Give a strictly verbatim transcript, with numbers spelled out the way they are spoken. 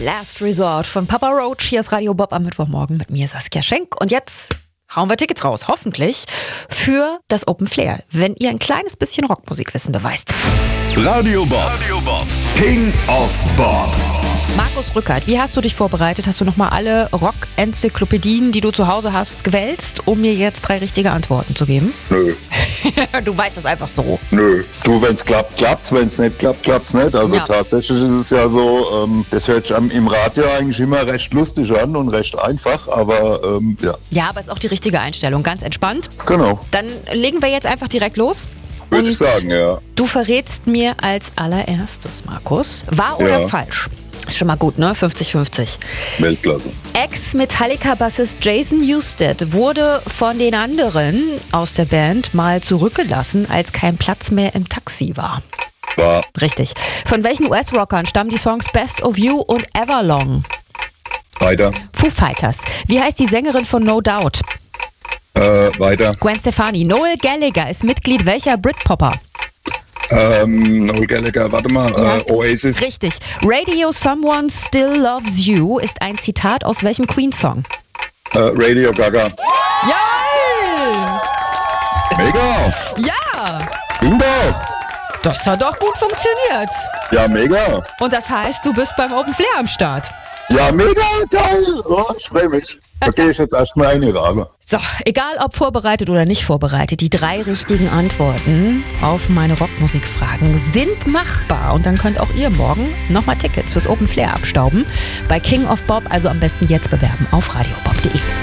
Last Resort von Papa Roach. Hier ist Radio Bob am Mittwochmorgen mit mir, Saskia Schenk. Und jetzt hauen wir Tickets raus, hoffentlich, für das Open Flair, wenn ihr ein kleines bisschen Rockmusikwissen beweist. Radio Bob, Radio Bob. King of Bob. Markus Rückert, wie hast du dich vorbereitet? Hast du nochmal alle Rock-Enzyklopädien, die du zu Hause hast, gewälzt, um mir jetzt drei richtige Antworten zu geben? Nö. Du weißt das einfach so. Nö. Du, wenn es klappt, klappt's. Wenn es nicht klappt, klappt's nicht. Also Ja. tatsächlich ist es ja so, ähm, das hört sich am- im Radio eigentlich immer recht lustig an und recht einfach, aber ähm, ja, Ja, aber ist auch die richtige Einstellung. Ganz entspannt. genau. Dann legen wir jetzt einfach direkt los. Würde ich sagen, ja. Du verrätst mir als allererstes, Markus, wahr oder Ja. falsch? Ist schon mal gut, ne? fünfzig fünfzig. Weltklasse. Ex-Metallica-Bassist Jason Newsted wurde von den anderen aus der Band mal zurückgelassen, als kein Platz mehr im Taxi war. War Richtig. Von welchen U S-Rockern stammen die Songs Best of You und Everlong? weiter, Foo Fighters. Wie heißt die Sängerin von No Doubt? äh, weiter. Gwen Stefani. Noel Gallagher ist Mitglied welcher Britpopper? Ähm, Noel Gallagher, warte mal, Ja. äh, Oasis, Richtig. Radio Someone Still Loves You ist ein Zitat aus welchem Queen-Song? äh, Radio Gaga. Jawohl! Mega! Ja! Ging doch! Das hat doch gut funktioniert. Ja, mega! Und das heißt, du bist beim Open Flair am Start. Ja, mega geil! Oh, ich freue mich. Da gehe ich jetzt erstmal in die Rabe. So, egal ob vorbereitet oder nicht vorbereitet, die drei richtigen Antworten auf meine Rockmusikfragen sind machbar. Und dann könnt auch ihr morgen nochmal Tickets fürs Open Flair abstauben. Bei King of Bob, also am besten jetzt bewerben auf radiobob punkt de.